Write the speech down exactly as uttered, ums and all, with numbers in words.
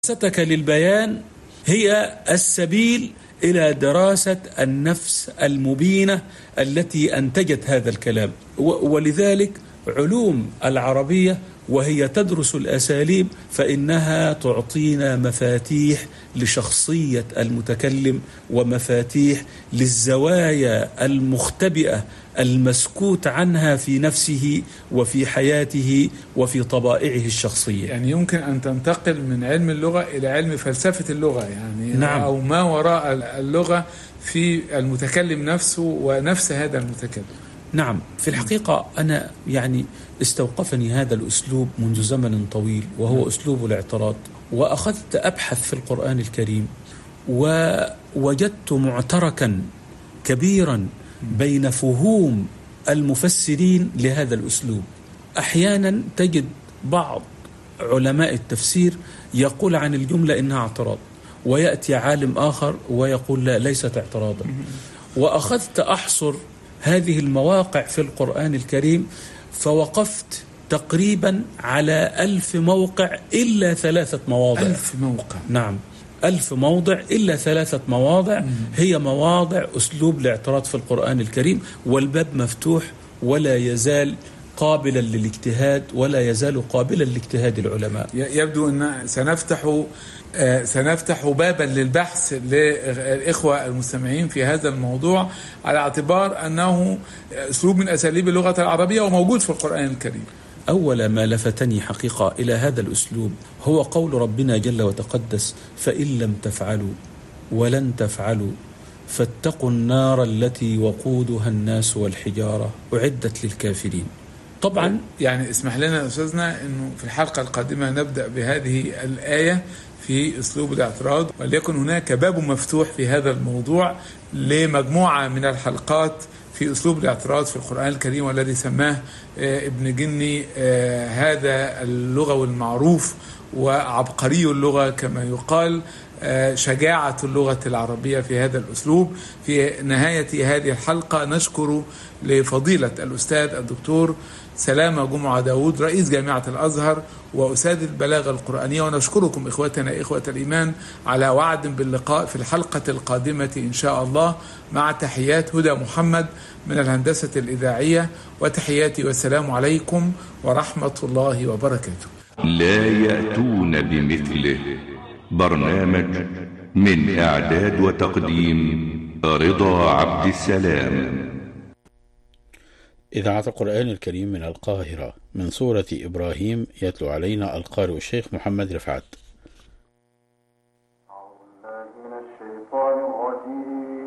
دراستك للبيان هي السبيل إلى دراسة النفس المبينة التي أنتجت هذا الكلام. ولذلك علوم العربية وهي تدرس الأساليب فإنها تعطينا مفاتيح لشخصية المتكلم ومفاتيح للزوايا المختبئة المسكوت عنها في نفسه وفي حياته وفي طبائعه الشخصية. يعني يمكن أن تنتقل من علم اللغة إلى علم فلسفة اللغة، يعني نعم. أو ما وراء اللغة في المتكلم نفسه ونفس هذا المتكلم. نعم، في الحقيقة أنا يعني استوقفني هذا الأسلوب منذ زمن طويل، وهو أسلوب الاعتراض، وأخذت أبحث في القرآن الكريم ووجدت معتركا كبيرا بين فهوم المفسرين لهذا الأسلوب. أحيانا تجد بعض علماء التفسير يقول عن الجملة إنها اعتراض، ويأتي عالم آخر ويقول لا، ليست اعتراضا. وأخذت أحصر هذه المواقع في القرآن الكريم فوقفت تقريبا على ألف موقع إلا ثلاثة مواضع. ألف موقع؟ نعم، ألف موضع إلا ثلاثة مواضع مم. هي مواضع أسلوب الاعتراض في القرآن الكريم، والباب مفتوح ولا يزال قابلا للاجتهاد ولا يزال قابلا لاجتهاد العلماء. يبدو أن سنفتح سنفتح بابا للبحث للإخوة المستمعين في هذا الموضوع، على اعتبار أنه أسلوب من أساليب اللغة العربية وموجود في القرآن الكريم. أول ما لفتني حقيقة إلى هذا الأسلوب هو قول ربنا جل وتقدس: فإن لم تفعلوا ولن تفعلوا فاتقوا النار التي وقودها الناس والحجارة أعدت للكافرين. طبعا يعني اسمح لنا أستاذنا أنه في الحلقة القادمة نبدأ بهذه الآية في أسلوب الاعتراض، وليكن هناك باب مفتوح في هذا الموضوع لمجموعة من الحلقات في أسلوب الاعتراض في القرآن الكريم، والذي سماه ابن جني هذا اللغوي المعروف وعبقري اللغة كما يقال، شجاعة اللغة العربية في هذا الأسلوب. في نهاية هذه الحلقة نشكر لفضيلة الأستاذ الدكتور سلامة جمعة داود رئيس جامعة الأزهر وأستاذ البلاغة القرآنية، ونشكركم إخوتنا إخوة الإيمان على وعد باللقاء في الحلقة القادمة إن شاء الله، مع تحيات هدى محمد من الهندسة الإذاعية، وتحياتي والسلام عليكم ورحمة الله وبركاته. لا يأتون بمثله. برنامج من إعداد وتقديم رضا عبد السلام. إذاعة القرآن الكريم من القاهرة، من سورة إبراهيم، يتلو علينا القارئ الشيخ محمد رفعت. أعوذ بالله من الشيطان الرجيم.